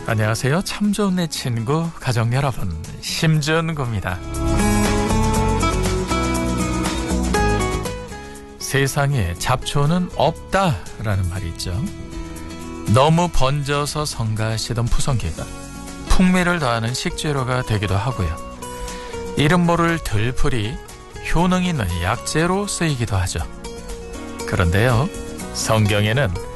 안녕하세요. 참 좋은 내 친구 가족 여러분, 심준구입니다. 세상에 잡초는 없다라는 말이 있죠. 너무 번져서 성가시던 푸성개가 풍미를 더하는 식재료가 되기도 하고요. 이름 모를 들풀이 효능 있는 약재로 쓰이기도 하죠. 그런데요, 성경에는